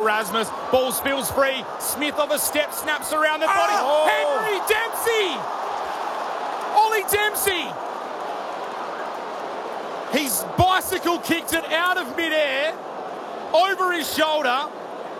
Rasmus. Ball spills free. Smith off a step, snaps around the body. Henry Dempsey! Ollie Dempsey! He's bicycle kicked it out of midair, over his shoulder,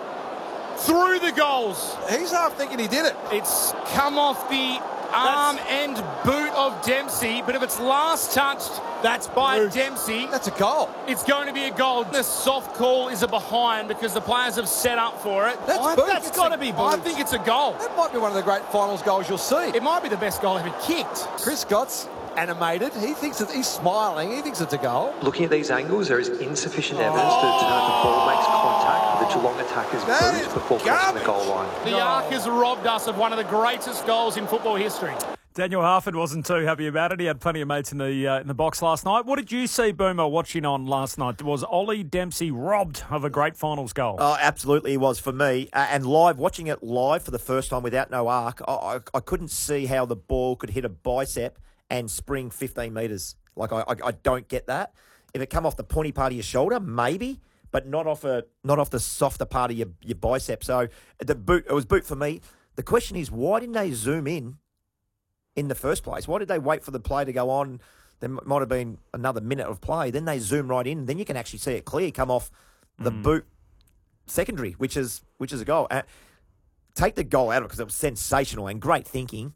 through the goals. He's half thinking he did it. It's come off the arm and boot of Dempsey, but if it's last touched, that's by Dempsey. That's a goal. It's going to be a goal. The soft call is a behind because the players have set up for it. That's got to be boots. I think it's a goal. That might be one of the great finals goals you'll see. It might be the best goal ever kicked. Chris Scott's animated. He thinks he's smiling. He thinks it's a goal. Looking at these angles, there is insufficient evidence to determine the ball makes contact with the Geelong attacker's boot before crossing the goal line. The Ark has robbed us of one of the greatest goals in football history. Daniel Harford wasn't too happy about it. He had plenty of mates in the box last night. What did you see, Boomer, watching on last night? Was Ollie Dempsey robbed of a great finals goal? Oh, absolutely he was for me. And watching it live for the first time without no arc, I couldn't see how the ball could hit a bicep and spring 15 metres. Like, I don't get that. If it come off the pointy part of your shoulder, maybe, but not off the softer part of your bicep. So it was boot for me. The question is, why didn't they zoom in the first place? Why did they wait for the play to go on? There might have been another minute of play. Then they zoom right in. Then you can actually see it clear come off the boot secondary, which is a goal. Take the goal out of it because it was sensational and great thinking.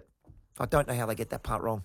I don't know how they get that part wrong.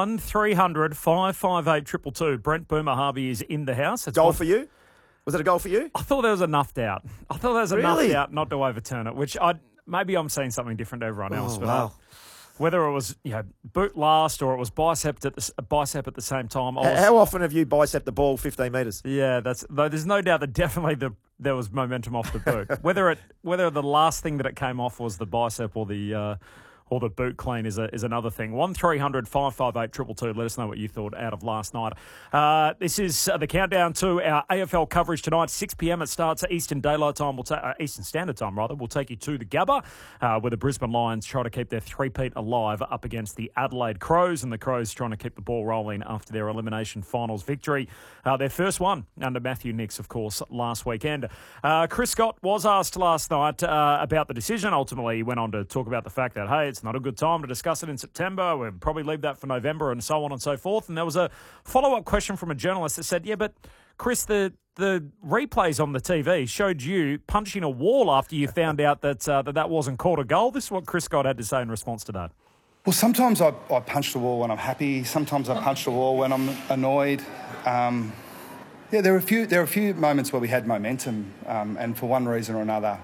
1300 558 222. Brent Boomer Harvey is in the house. Goal for you? Was it a goal for you? I thought there was enough doubt. Enough doubt not to overturn it, which maybe I'm seeing something different to everyone else. But wow. Whether it was boot last or it was bicep at the same time. How often have you bicep the ball 15 metres? Yeah, there's no doubt that definitely there was momentum off the boot. whether the last thing that it came off was the bicep or the boot clean is another thing. 1300 558 222. Let us know what you thought out of last night. This is the countdown to our AFL coverage tonight. 6 p.m. it starts at Eastern Daylight Time. Eastern Standard Time, rather. We'll take you to the Gabba, where the Brisbane Lions try to keep their three-peat alive up against the Adelaide Crows, and the Crows trying to keep the ball rolling after their elimination finals victory. Their first one under Matthew Nicks, of course, last weekend. Chris Scott was asked last night about the decision. Ultimately, he went on to talk about the fact that, hey, it's not a good time to discuss it in September. We'll probably leave that for November and so on and so forth. And there was a follow-up question from a journalist that said, yeah, but Chris, the replays on the TV showed you punching a wall after you found out that wasn't called a goal. This is what Chris Scott had to say in response to that. Well, sometimes I punch the wall when I'm happy. Sometimes I punch the wall when I'm annoyed. There are a few moments where we had momentum, and for one reason or another,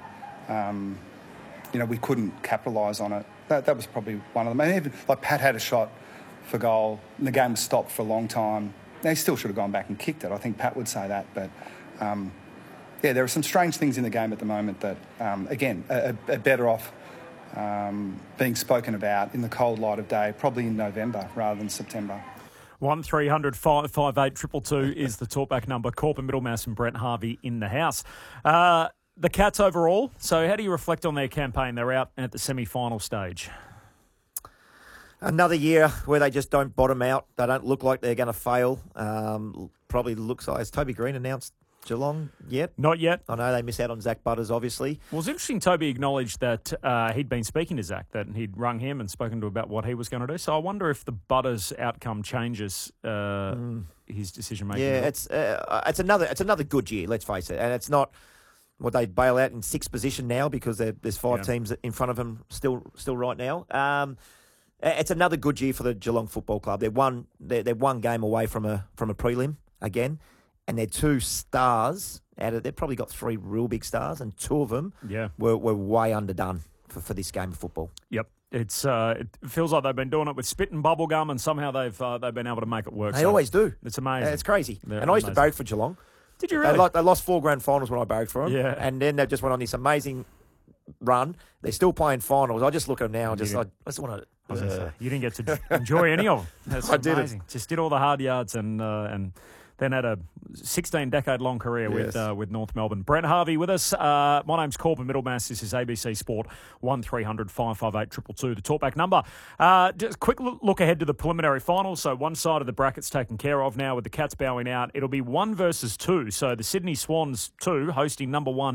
we couldn't capitalise on it. That was probably one of them. And even like Pat had a shot for goal, and the game stopped for a long time. They still should have gone back and kicked it. I think Pat would say that, but there are some strange things in the game at the moment that, again, are better off being spoken about in the cold light of day, probably in November rather than September. 1300 558 222 is the talkback number. Corbin Middlemass and Brent Harvey in the house. The Cats overall, so how do you reflect on their campaign? They're out at the semi-final stage. Another year where they just don't bottom out. They don't look like they're going to fail. Probably looks like, has Toby Green announced Geelong yet? Not yet. I know they miss out on Zach Butters, obviously. Well, it was interesting Toby acknowledged that he'd been speaking to Zach, that he'd rung him and spoken to about what he was going to do. So I wonder if the Butters outcome changes his decision-making. Yeah, it's another good year, let's face it. And it's not... Well, they bail out in sixth position now because there's five teams in front of them still right now. It's another good year for the Geelong Football Club. They're one game away from a prelim again, and they're two stars out of. They've probably got three real big stars, and two of them were way underdone for this game of football. Yep. It feels like they've been doing it with spit and bubble gum, and somehow they've been able to make it work. They always do. It's amazing. It's crazy. They're and I used to barrack for Geelong. Did you really? They lost 4 grand finals when I barracked for them. Yeah. And then they just went on this amazing run. They're still playing finals. I just look at them now and I just want to... You didn't get to enjoy any of them. That's amazing. Didn't. Just did all the hard yards and then had a 16-decade-long career with North Melbourne. Brent Harvey with us. My name's Corbin Middlemass. This is ABC Sport, 1300 558 222, the talkback number. Just a quick look ahead to the preliminary finals. So one side of the bracket's taken care of now with the Cats bowing out. It'll be 1 versus 2. So the Sydney Swans 2 hosting number 1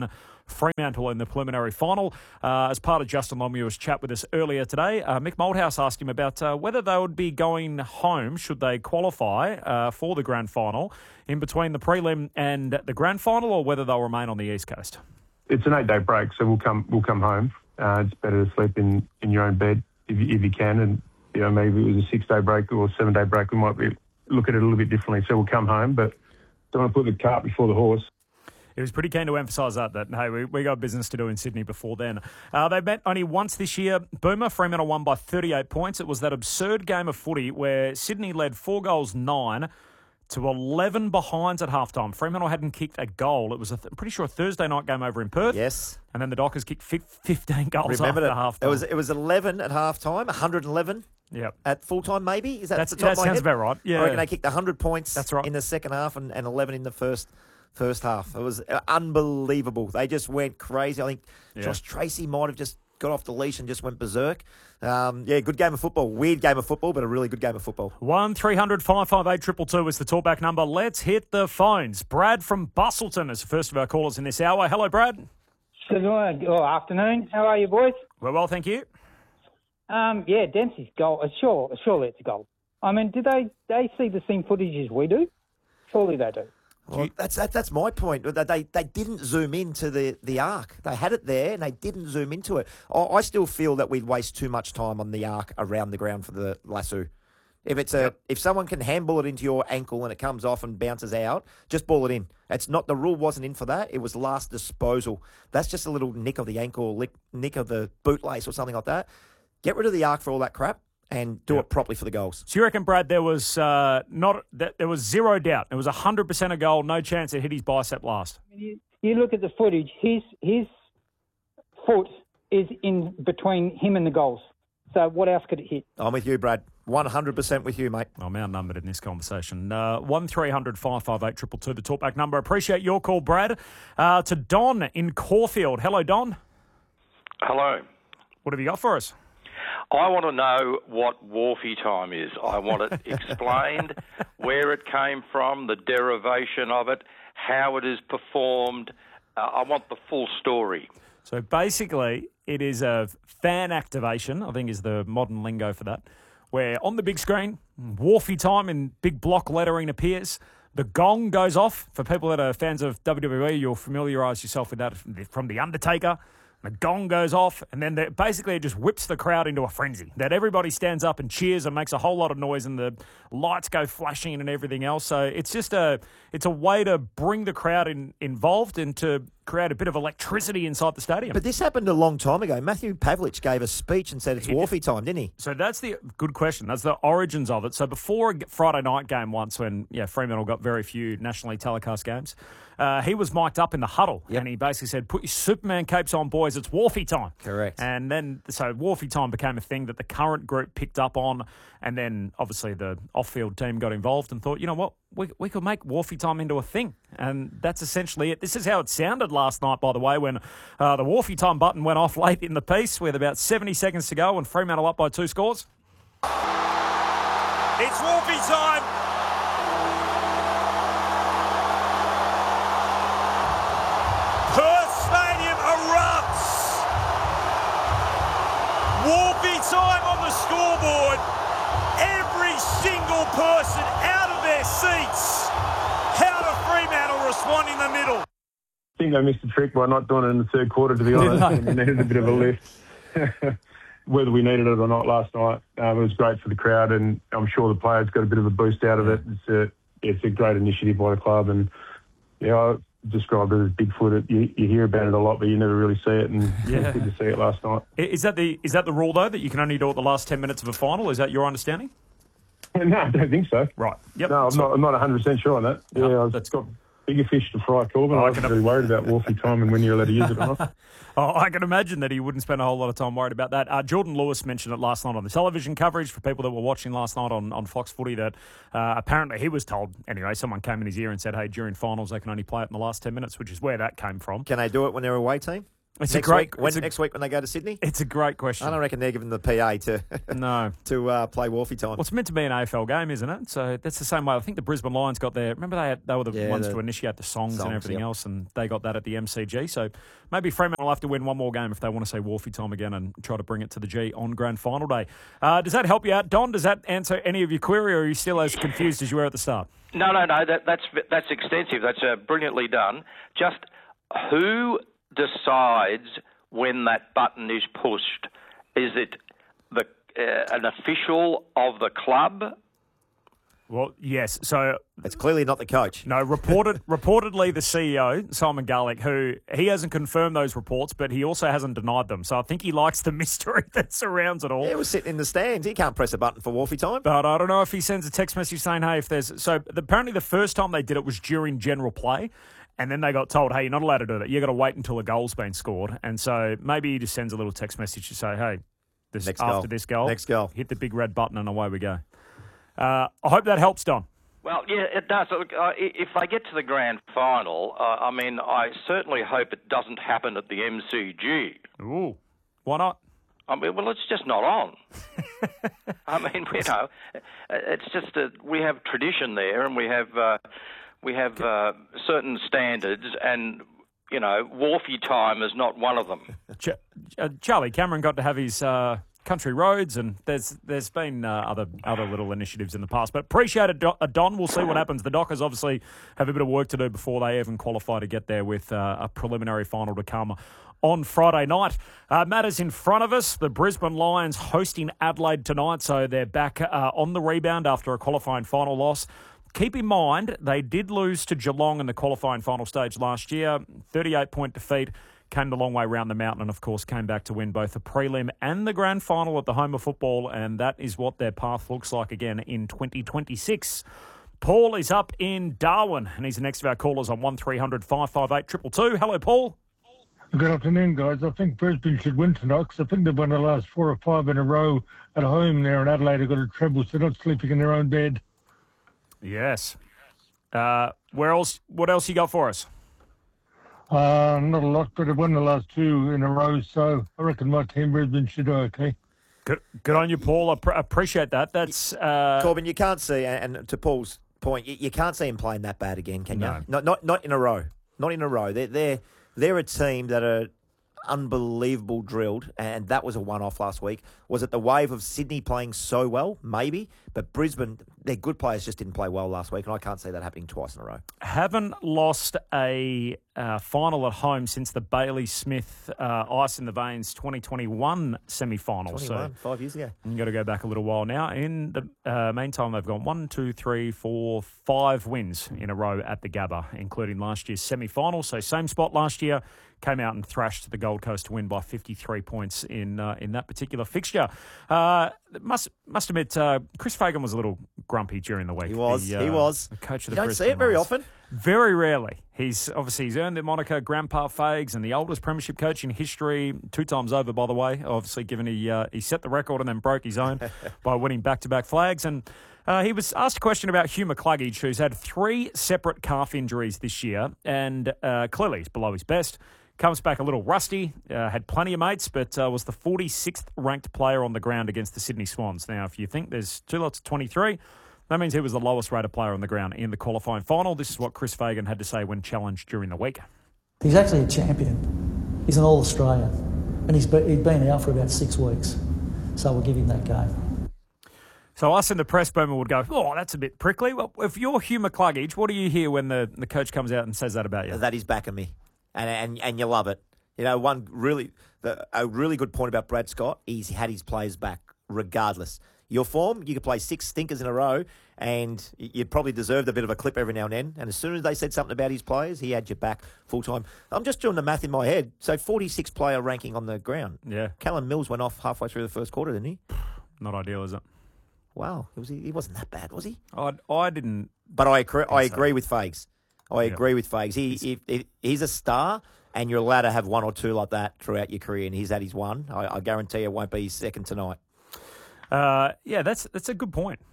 Fremantle in the preliminary final. As part of Justin Longmuir's chat with us earlier today, Mick Malthouse asked him about whether they would be going home should they qualify for the grand final in between the prelim and the grand final, or whether they'll remain on the East Coast. It's an 8-day break, so we'll come home. It's better to sleep in your own bed if you can, and maybe it was a 6-day break or a 7-day break, we might look at it a little bit differently. So we'll come home, but don't want to put the cart before the horse. He was pretty keen to emphasise that hey, we got business to do in Sydney before then. They met only once this year. Boomer, Fremantle won by 38 points. It was that absurd game of footy where Sydney led 4-9 to 11 behinds at halftime. Fremantle hadn't kicked a goal. It was pretty sure a Thursday night game over in Perth. Yes. And then the Dockers kicked 15 goals Remember after halftime. It was 11 at halftime, 111 at full time maybe? Is that that sounds about right. Yeah. I reckon they kicked 100 points That's right. in the second half and 11 in the first half. It was unbelievable. They just went crazy. I think Josh Tracy might have just got off the leash and just went berserk. Good game of football. Weird game of football, but a really good game of football. 1300 558 222 is the talkback number. Let's hit the phones. Brad from Bustleton is the first of our callers in this hour. Hello, Brad. Good morning, or afternoon. How are you, boys? We're well, thank you. Dempsey's goal. Surely it's a goal. I mean, do they see the same footage as we do? Surely they do. Well, that's my point. They didn't zoom into the arc. They had it there and they didn't zoom into it. I still feel that we'd waste too much time on the arc around the ground for the lasso. If someone can handball it into your ankle and it comes off and bounces out, just ball it in. It's not, the rule wasn't in for that. It was last disposal. That's just a little nick of the ankle, or nick of the bootlace or something like that. Get rid of the arc for all that crap and do it properly for the goals. So you reckon, Brad, there was there was zero doubt. It was 100% a goal, no chance it hit his bicep last. You look at the footage. His foot is in between him and the goals. So what else could it hit? I'm with you, Brad. 100% with you, mate. I'm outnumbered in this conversation. 1300 558 222, the talkback number. Appreciate your call, Brad. To Don in Caulfield. Hello, Don. Hello. What have you got for us? I want to know what Wharfie time is. I want it explained, where it came from, the derivation of it, how it is performed. I want the full story. So basically, it is a fan activation, I think is the modern lingo for that, where on the big screen, Wharfie time in big block lettering appears. The gong goes off. For people that are fans of WWE, you'll familiarise yourself with that from The Undertaker. The gong goes off, and then basically it just whips the crowd into a frenzy. That everybody stands up and cheers and makes a whole lot of noise, and the lights go flashing and everything else. So it's just a way to bring the crowd involved and to create a bit of electricity inside the stadium. But this happened a long time ago. Matthew Pavlich gave a speech and said it's Wharfie time, didn't he? So that's the good question. That's the origins of it. So before a Friday night game once, when Fremantle got very few nationally telecast games, he was mic'd up in the huddle, and he basically said, "Put your Superman capes on, boys. It's Wharfie time." Correct. And then so Wharfie time became a thing that the current group picked up on, and then obviously the off-field team got involved and thought, you know what, we could make Wharfie time into a thing, and that's essentially it. This is how it sounded last night, by the way, when the Wharfie time button went off late in the piece with about 70 seconds to go and Fremantle up by 2 scores. It's Wharfie time. Perth Stadium erupts. Wharfie time on the scoreboard. Every single person out of their seats. How do Fremantle respond in the middle? I think they missed a trick by not doing it in the third quarter, to be honest. We needed a bit of a lift. Whether we needed it or not last night, it was great for the crowd, and I'm sure the players got a bit of a boost out of it. It's a great initiative by the club, and I describe it as Bigfoot. You hear about it a lot, but you never really see it, and it's good to see it last night. Is that the rule, though, that you can only do it the last 10 minutes of a final? Is that your understanding? No, I don't think so. Right. Yep. No, I'm not 100% sure on that. No, I've got bigger fish to fry, Corbin. I wasn't really worried about Wharfie time and when you're allowed to use it or not. I can imagine that he wouldn't spend a whole lot of time worried about that. Jordan Lewis mentioned it last night on the television coverage for people that were watching last night on Fox Footy that apparently he was told, anyway, someone came in his ear and said, hey, during finals they can only play it in the last 10 minutes, which is where that came from. Can they do it when they're away team? It's next week? Next week when they go to Sydney? It's a great question. I don't reckon they're giving the PA to no to play Wolfie time. Well, it's meant to be an AFL game, isn't it? So that's the same way. I think the Brisbane Lions got their. Remember they were the ones to initiate the songs and everything else, and they got that at the MCG. So maybe Fremantle will have to win one more game if they want to say Wolfie time again and try to bring it to the G on Grand Final day. Does that help you out, Don? Does that answer any of your query, or are you still as confused as you were at the start? No. That's extensive. That's brilliantly done. Just who decides when that button is pushed? Is it an official of the club? Well, yes. So it's clearly not the coach. No, reportedly the CEO, Simon Garlick, who he hasn't confirmed those reports, but he also hasn't denied them. So I think he likes the mystery that surrounds it all. Yeah, he was sitting in the stands. He can't press a button for Wolfie time. But I don't know if he sends a text message saying, hey, if there's... So apparently the first time they did it was during general play. And then they got told, hey, you're not allowed to do that. You've got to wait until a goal's been scored. And so maybe he just sends a little text message to say, hey, this goal, hit the big red button and away we go. I hope that helps, Don. Well, yeah, it does. Look, if they get to the grand final, I certainly hope it doesn't happen at the MCG. Ooh, why not? Well, it's just not on. It's just that we have tradition there, and we have certain standards, and Wolfie time is not one of them. Charlie Cameron got to have his country roads, and there's been other little initiatives in the past. But appreciate it, Don. We'll see what happens. The Dockers obviously have a bit of work to do before they even qualify to get there, with a preliminary final to come on Friday night. Matters in front of us. The Brisbane Lions hosting Adelaide tonight, so they're back on the rebound after a qualifying final loss. Keep in mind, they did lose to Geelong in the qualifying final stage last year. 38-point defeat, came the long way round the mountain, and of course came back to win both the prelim and the grand final at the home of football, and that is what their path looks like again in 2026. Paul is up in Darwin, and he's the next of our callers on 1300 558 222. Hello, Paul. Good afternoon, guys. I think Brisbane should win tonight because I think they've won the last 4 or 5 in a row at home there, and Adelaide have got a treble, so they're not sleeping in their own bed. Yes. What else you got for us? Not a lot, but they've won the last 2 in a row, so I reckon my team, Brisbane, should do okay. Good on you, Paul. I appreciate that. That's Corbin, you can't see, and to Paul's point, you can't see him playing that bad again, can you? No. Not in a row. Not in a row. They're a team that are unbelievable drilled, and that was a one-off last week. Was it the wave of Sydney playing so well? Maybe. But Brisbane, their good players just didn't play well last week, and I can't see that happening twice in a row. Haven't lost a final at home since the Bailey Smith Ice in the Veins 2021 semi-final. 21, 5 years ago. You've got to go back a little while now. In the meantime, they've gone 5 wins in a row at the Gabba, including last year's semi-final. So same spot last year. Came out and thrashed the Gold Coast to win by 53 points in that particular fixture. Must admit, Chris Fagan was a little grumpy during the week. He was. The coach of the Brisbane. You don't see it very often. Very rarely. He's earned the moniker Grandpa Fags, and the oldest premiership coach in history, 2 times over, by the way. Obviously, given he set the record and then broke his own by winning back-to-back flags. And he was asked a question about Hugh McCluggage, who's had 3 separate calf injuries this year, and clearly he's below his best. Comes back a little rusty, had plenty of mates, but was the 46th ranked player on the ground against the Sydney Swans. Now, if you think there's 2 lots of 23, that means he was the lowest rated player on the ground in the qualifying final. This is what Chris Fagan had to say when challenged during the week. He's actually a champion. He's an All-Australian, and he'd been out for about 6 weeks, so we'll give him that game. So us in the press boom would go, oh, that's a bit prickly. Well, if you're Hugh McCluggage, what do you hear when the coach comes out and says that about you? That he's backing me. And you love it. You know, a really good point about Brad Scott, he's had his players back regardless. Your form, you could play 6 stinkers in a row and you'd probably deserved a bit of a clip every now and then. And as soon as they said something about his players, he had you back full time. I'm just doing the math in my head. So 46 player ranking on the ground. Yeah. Callum Mills went off halfway through the first quarter, didn't he? Not ideal, is it? Wow. He wasn't that bad, was he? I didn't. But I agree with Fags. I agree with Fags. He's a star, and you're allowed to have 1 or 2 like that throughout your career, and he's had his 1. I guarantee it won't be his second tonight. Yeah, that's a good point.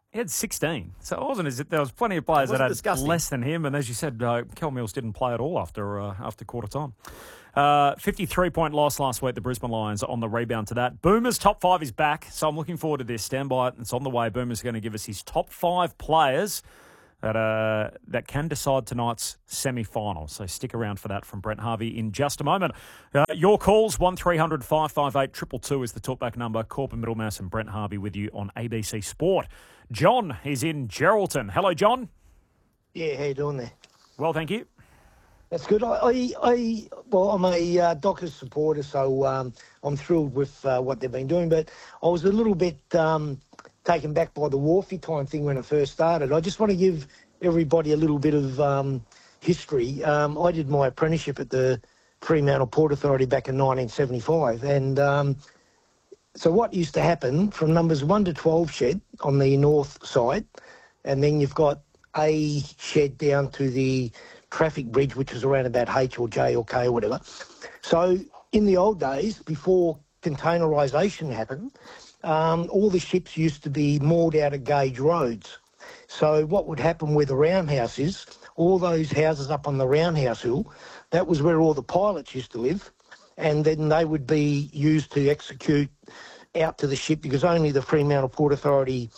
He had 16, so it wasn't as if there was plenty of players that had less than him. And as you said, Kel Mills didn't play at all after quarter time. 53-point loss last week, the Brisbane Lions on the rebound to that. Boomer's top 5 is back, so I'm looking forward to this. Stand by it. It's on the way. Boomer's going to give us his top 5 players that can decide tonight's semi-final. So stick around for that from Brent Harvey in just a moment. Your calls, 1300 558 222 is the talkback number. Corbin Middlemass and Brent Harvey with you on ABC Sport. John is in Geraldton. Hello, John. Yeah, how you doing there? Well, thank you. That's good. I'm a Dockers supporter, so I'm thrilled with what they've been doing. But I was a little bit taken back by the Wharfie time thing when it first started. I just want to give everybody a little bit of history. I did my apprenticeship at the Fremantle Port Authority back in 1975, and so what used to happen from numbers 1 to 12 shed on the north side, and then you've got a shed down to the traffic bridge, which was around about H or J or K or whatever. So in the old days, before containerisation happened, all the ships used to be moored out at gauge roads. So what would happen where the roundhouse is, all those houses up on the roundhouse hill, that was where all the pilots used to live, and then they would be used to execute out to the ship, because only the Fremantle Port Authority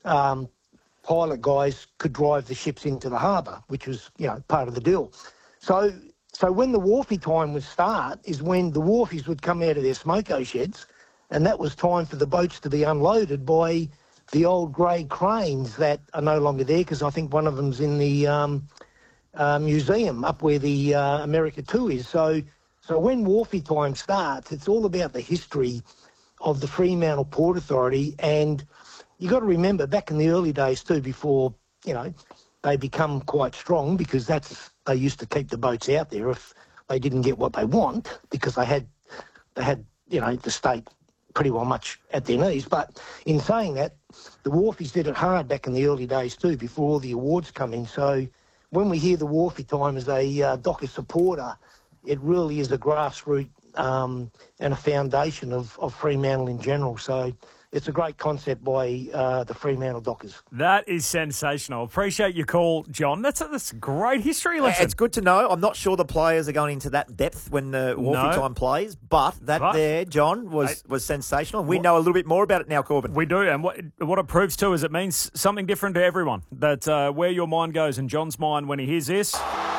pilot guys could drive the ships into the harbour, which was, part of the deal. So when the Wharfie time would start is when the Wharfies would come out of their smoko sheds, and that was time for the boats to be unloaded by the old grey cranes that are no longer there, because I think one of them's in the museum up where the America 2 is. So when Wharfie time starts, it's all about the history of the Fremantle Port Authority. And you got to remember, back in the early days too, before they become quite strong, because they used to keep the boats out there if they didn't get what they want, because they had the state pretty well much at their knees. But in saying that, the Wharfies did it hard back in the early days too, before all the awards come in. So when we hear the Wharfie time as a Docker supporter, it really is a grassroots and a foundation of Fremantle in general. So it's a great concept by the Fremantle Dockers. That is sensational. Appreciate your call, John. That's a great history lesson. It's good to know. I'm not sure the players are going into that depth when the Wharfie time plays, but there, John, was sensational. We know a little bit more about it now, Corbin. We do, and what it proves too is it means something different to everyone. That where your mind goes, and John's mind when he hears this,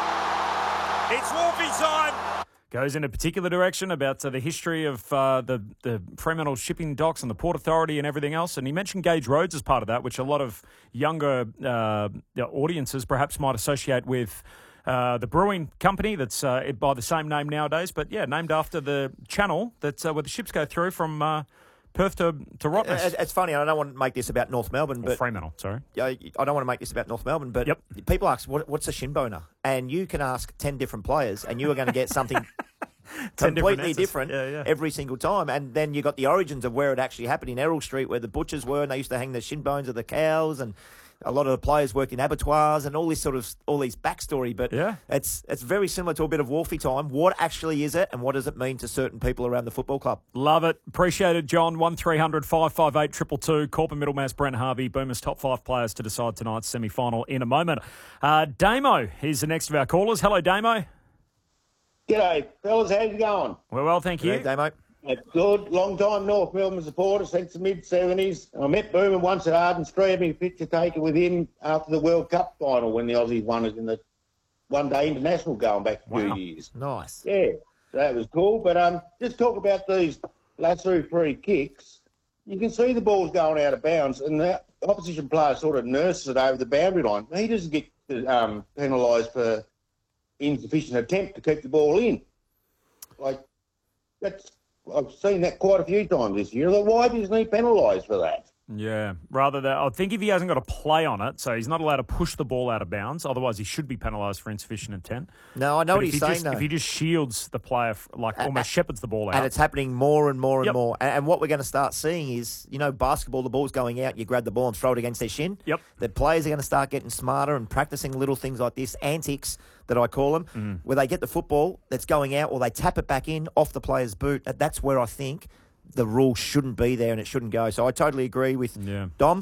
it's Wharfie time. Goes in a particular direction about the history of the Fremantle shipping docks and the Port Authority and everything else. And he mentioned Gauge Roads as part of that, which a lot of younger audiences perhaps might associate with the brewing company that's by the same name nowadays. But, yeah, named after the channel that where the ships go through from Perth to Rottnest. It's funny, I don't want to make this about North Melbourne. But Fremantle, sorry. I don't want to make this about North Melbourne, but people ask, what's a shin boner? And you can ask 10 different players, and you are going to get something completely different every single time. And then you got the origins of where it actually happened in Errol Street, where the butchers were, and they used to hang the shin bones of the cows, and a lot of the players worked in abattoirs and all these backstory. But it's very similar to a bit of Wharfie time. What actually is it, and what does it mean to certain people around the football club? Love it. Appreciate it, John. 1300 558 222. Corbin Middlemass, Brent Harvey, Boomer's top 5 players to decide tonight's semi-final in a moment. Damo is the next of our callers. Hello, Damo. G'day, fellas. How's it going? We're well, thank you. G'day, Damo. Good, long time North Melbourne supporter since the mid-70s. I met Boomer once at Arden Street, having a picture taken with him after the World Cup final when the Aussies won it in the one-day international going back a few years. Nice. Yeah, so that was cool. But just talk about these lasso free kicks. You can see the ball's going out of bounds, and the opposition player sort of nurses it over the boundary line. He doesn't get penalised for insufficient attempt to keep the ball in. I've seen that quite a few times this year. Why isn't he penalised for that? Yeah, rather than I think if he hasn't got a play on it, so he's not allowed to push the ball out of bounds. Otherwise, he should be penalised for insufficient intent. No, I know what he's saying, though. If he just shields the player, almost shepherds the ball out. And it's happening more and more and more. And what we're going to start seeing is, basketball, the ball's going out, you grab the ball and throw it against their shin. Yep. The players are going to start getting smarter and practising little things like this, antics that I call them, where they get the football that's going out or they tap it back in off the player's boot. That's where I think the rule shouldn't be there and it shouldn't go. So I totally agree with Dom.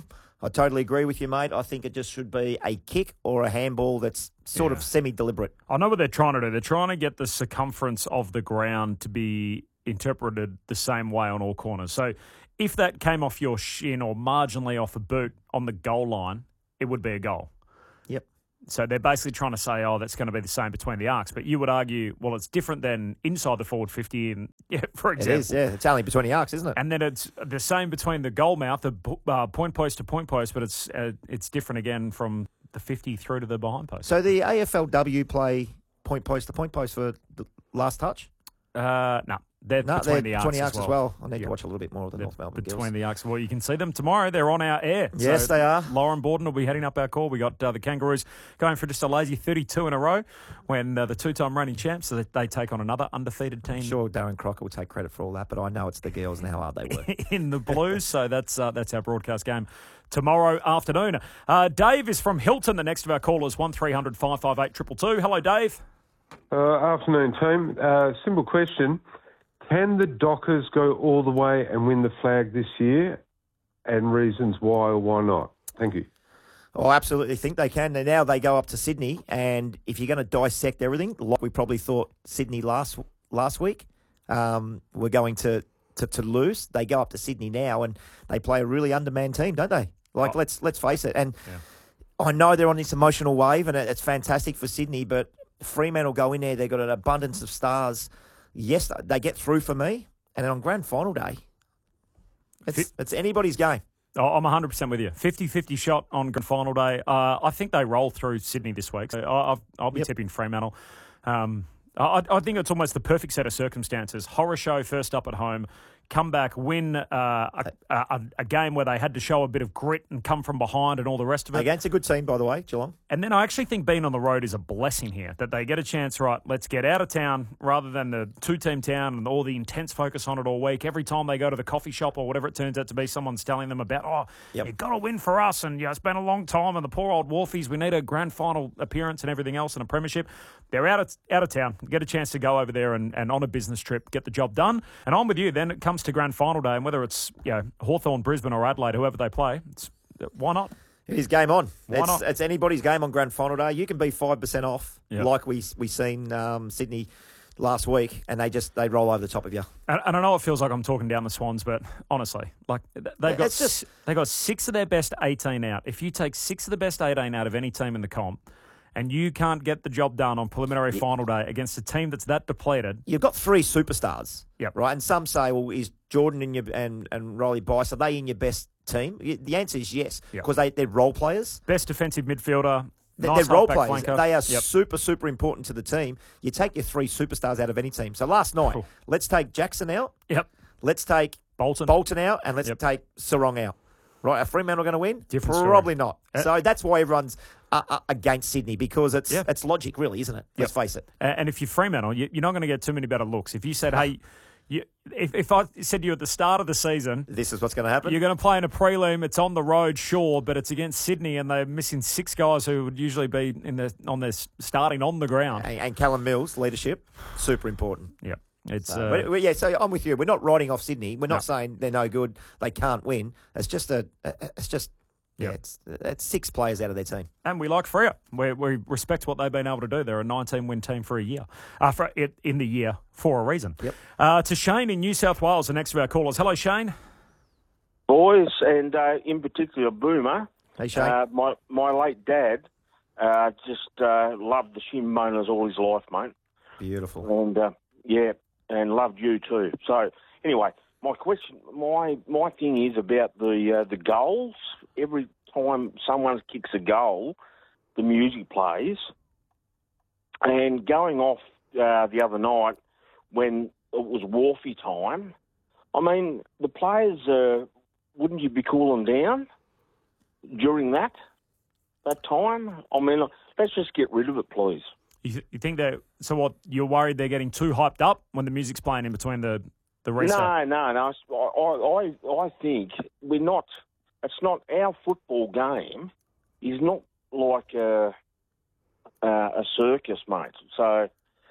I totally agree with you, mate. I think it just should be a kick or a handball that's sort of semi-deliberate. I know what they're trying to do. They're trying to get the circumference of the ground to be interpreted the same way on all corners. So if that came off your shin or marginally off a boot on the goal line, it would be a goal. Yep. So they're basically trying to say, that's going to be the same between the arcs. But you would argue, well, it's different than inside the forward 50, and for example. It is, yeah. It's only between the arcs, isn't it? And then it's the same between the goal mouth, the point post to point post, but it's different again from the 50 through to the behind post. So the AFLW play point post to point post for the last touch? No. They're between the arcs as well. I need to watch a little bit more of the North Melbourne between Gills. The arcs. Well, you can see them tomorrow. They're on our air. Yes, they are. Lauren Borden will be heading up our call. We got the Kangaroos going for just a lazy 32 in a row when the two-time reigning champs, so that they take on another undefeated team. I'm sure Darren Crocker will take credit for all that, but I know it's the girls and how hard they work. In the Blues, so that's our broadcast game tomorrow afternoon. Dave is from Hilton, the next of our callers, 1300 558 222. Hello, Dave. Afternoon, team. Simple question. Can the Dockers go all the way and win the flag this year, and reasons why or why not? Thank you. Oh, I absolutely think they can. Now they go up to Sydney, and if you're going to dissect everything, like we probably thought Sydney last week, we're going to lose. They go up to Sydney now, and they play a really undermanned team, don't they? Like, let's face it. And I know they're on this emotional wave, and it's fantastic for Sydney, but Fremantle go in there. They've got an abundance of stars. Yes, they get through for me. And then on grand final day, it's anybody's game. Oh, I'm 100% with you. 50-50 shot on grand final day. I think they roll through Sydney this week. So I'll be tipping Fremantle. I think it's almost the perfect set of circumstances. Horror show first up at home. Come back, win a game where they had to show a bit of grit and come from behind and all the rest of it. Against a good team, by the way, Geelong. And then I actually think being on the road is a blessing here, that they get a chance, right, let's get out of town rather than the two-team town and all the intense focus on it all week. Every time they go to the coffee shop or whatever it turns out to be, someone's telling them about, you've got to win for us, and it's been a long time, and the poor old Wharfies, we need a grand final appearance and everything else and a premiership. They're out of town, get a chance to go over there and on a business trip, get the job done. And I'm with you, then it comes to grand final day, and whether it's Hawthorn, Brisbane or Adelaide, whoever they play, why not? It is game on. Why not? It's anybody's game on grand final day. You can be 5% off, like we seen Sydney last week, and they roll over the top of you. And I know it feels like I'm talking down the Swans, but honestly, like they got 6 of their best 18 out. If you take 6 of the best 18 out of any team in the comp, and you can't get the job done on preliminary final day against a team that's that depleted. You've got 3 superstars, yep, right? And some say, well, is Jordan and Riley Bice, are they in your best team? The answer is yes, because they're role players. Best defensive midfielder. They're role players. Flanker. They are super, super important to the team. You take your 3 superstars out of any team. So last night, let's take Jackson out. Yep. Let's take Bolton out, and let's take Sarong out. Right, are Fremantle going to win? Probably not. So that's why everyone's against Sydney, because it's logic, really, isn't it? Let's face it. And if you're Fremantle, you're not going to get too many better looks. If you said, hey, if I said to you at the start of the season, this is what's going to happen. You're going to play in a prelim. It's on the road, sure, but it's against Sydney, and they're missing 6 guys who would usually be starting on the ground. And Callum Mills, leadership, super important. Yep. So I'm with you. We're not writing off Sydney. We're not saying they're no good. They can't win. It's it's 6 players out of their team. And we like Freo. We respect what they've been able to do. They're a 19-win team for a year. In the year for a reason. Yep. To Shane in New South Wales, the next of our callers. Hello, Shane. Boys, and in particular Boomer. Hey, Shane. My late dad just loved the Shimmoners all his life, mate. Beautiful. And and loved you too. So anyway, my thing is about the goals. Every time someone kicks a goal, the music plays. And going off the other night when it was Wharfie time, I mean, the players, wouldn't you be cooling down during that time? I mean, let's just get rid of it, please. You think that? So what? You're worried they're getting too hyped up when the music's playing in between the restart? No. I think we're not. It's not our football game. Is not like a circus, mate. So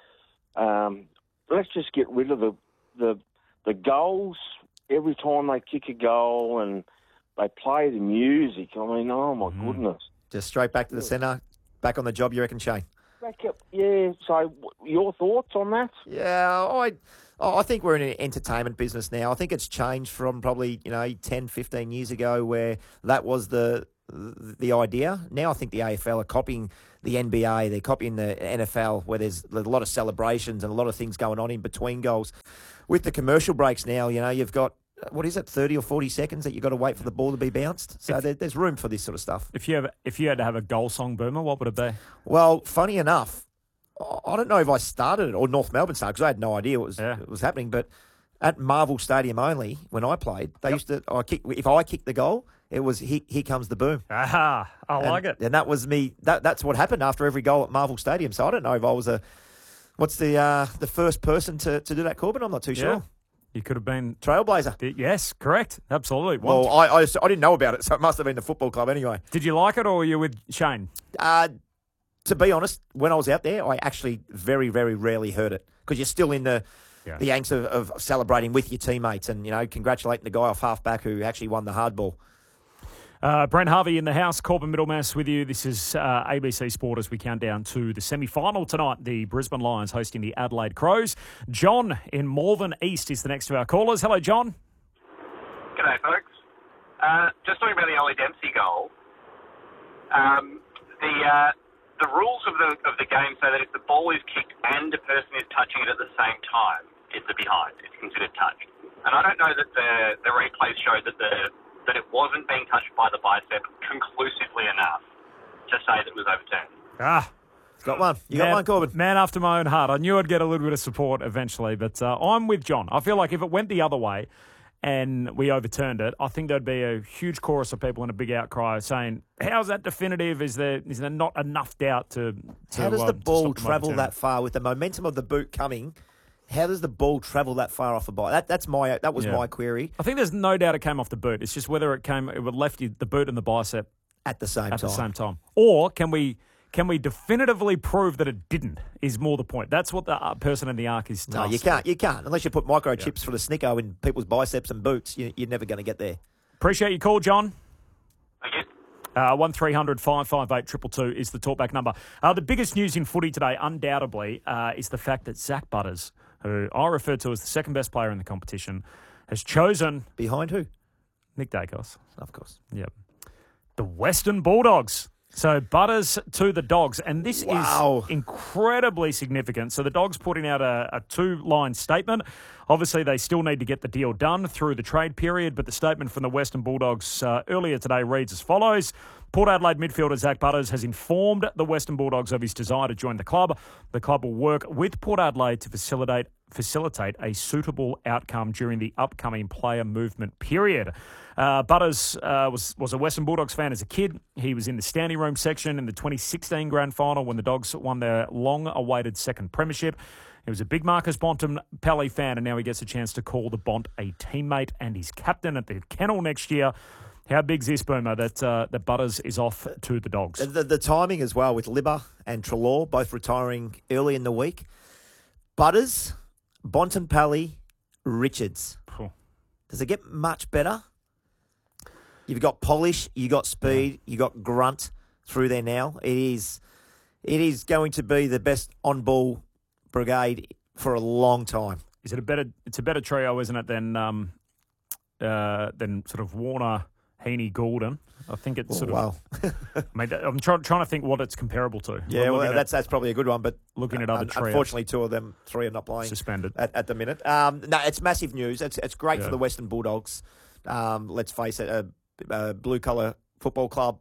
let's just get rid of the goals every time they kick a goal, and they play the music. I mean, oh my goodness. Just straight back to the centre, back on the job, you reckon, Shane? Back up, yeah. So, your thoughts on that? Yeah, I think we're in an entertainment business now. I think it's changed from probably 10, 15 years ago where that was the idea. Now I think the AFL are copying the NBA, they're copying the NFL, where there's a lot of celebrations and a lot of things going on in between goals. With the commercial breaks now, you've got, 30 or 40 seconds that you've got to wait for the ball to be bounced. So there's room for this sort of stuff. If you had to have a goal song, Boomer, what would it be? Well, funny enough, I don't know if I started it or North Melbourne started, because I had no idea what was happening, but at Marvel Stadium only, when I played, they used to, if I kicked the goal, it was Here Comes the Boom. Aha, like it. And that was me. That's what happened after every goal at Marvel Stadium. So I don't know if I was what's the first person to do that, Corbin? I'm not too sure. You could have been Trailblazer. Yes, correct. Absolutely. Well, I didn't know about it, so it must have been the football club anyway. Did you like it, or were you with Shane? To be honest, when I was out there, I actually very, very rarely heard it, because you're still in the angst of celebrating with your teammates and, congratulating the guy off half-back who actually won the hardball. Brent Harvey in the house, Corbin Middlemass with you. This is ABC Sport as we count down to the semi-final tonight. The Brisbane Lions hosting the Adelaide Crows. John in Malvern East is the next of our callers. Hello, John. G'day, folks. Just talking about the Ollie Dempsey goal. The rules of the game say that if the ball is kicked and the person is touching it at the same time, it's a behind. It's considered touch. And I don't know that the replays showed that it wasn't being touched by the bicep conclusively enough to say that it was overturned. Got one. You got one, Corbin. Man after my own heart. I knew I'd get a little bit of support eventually, but I'm with John. I feel like if it went the other way and we overturned it, I think there'd be a huge chorus of people and a big outcry saying, how's that definitive? Is there not enough doubt to how does the ball to travel that far with the momentum of the boot coming? How does the ball travel that far off a bite? That was my query. I think there's no doubt it came off the boot. It's just whether it would left you the boot and the bicep at the same time. Or can we definitively prove that it didn't? Is more the point. That's what the person in the arc is. No, you can't. You can't unless you put microchips for the snicko in people's biceps and boots. You're never going to get there. Appreciate your call, John. Thank you. 1300 558 222 is the talkback number. The biggest news in footy today, undoubtedly, is the fact that Zach Butters, who I refer to as the second best player in the competition, has chosen... Behind who? Nick Dacos. Of course. Yep. The Western Bulldogs. So Butters to the Dogs. And this is incredibly significant. So the Dogs putting out a two-line statement. Obviously, they still need to get the deal done through the trade period, but the statement from the Western Bulldogs earlier today reads as follows. Port Adelaide midfielder Zach Butters has informed the Western Bulldogs of his desire to join the club. The club will work with Port Adelaide to facilitate a suitable outcome during the upcoming player movement period. Butters was a Western Bulldogs fan as a kid. He was in the standing room section in the 2016 grand final when the Dogs won their long-awaited second premiership. He was a big Marcus Bontempelli fan, and now he gets a chance to call the Bont a teammate and his captain at the kennel next year. How big's this, Boomer, that Butters is off to the Dogs? The timing as well with Libba and Treloar both retiring early in the week. Butters, Bontempelli, Richards. Does it get much better? You've got polish, you got speed, you got grunt through there now. It is going to be the best on-ball brigade for a long time. Is it it's a better trio, isn't it, than sort of Warner, Heaney, Goulden? I think it's I mean, I'm trying to think what it's comparable to. Yeah, well, that's probably a good one, but looking at other trios. Unfortunately, two of them, three are not playing. Suspended. At the minute. No, it's massive news. It's great for the Western Bulldogs. Let's face it, blue-collar football club,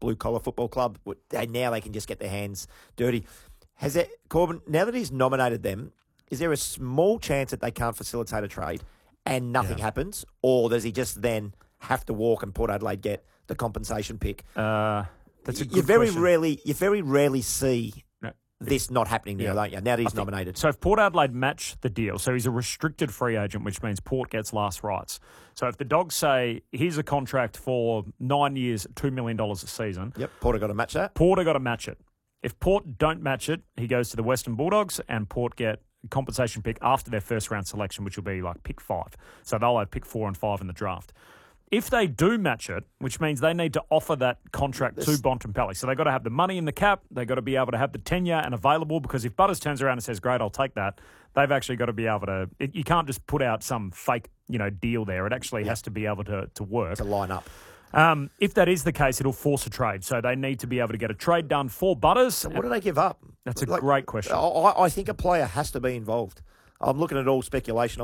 and now they can just get their hands dirty. Corbin, now that he's nominated them, is there a small chance that they can't facilitate a trade and nothing happens? Or does he just then have to walk and Port Adelaide get the compensation pick? That's a good you very question. rarely see this not happening now, don't you? Now that he's nominated. So if Port Adelaide match the deal, so he's a restricted free agent, which means Port gets last rights. So if the Dogs say, here's a contract for 9 years, $2 million a season. Yep, Port have got to match that. Port have got to match it. If Port don't match it, he goes to the Western Bulldogs and Port get compensation pick after their first round selection, which will be like pick 5. So they'll have pick 4 and 5 in the draft. If they do match it, which means they need to offer that contract to Bontempelli. So they've got to have the money in the cap. They've got to be able to have the tenure and available, because if Butters turns around and says, great, I'll take that, they've actually got to be able to... You can't just put out some fake deal there. It actually has to be able to work. To line up. If that is the case, it'll force a trade. So they need to be able to get a trade done for Butters. So what do they give up? That's a great question. I think a player has to be involved. I'm looking at all speculation.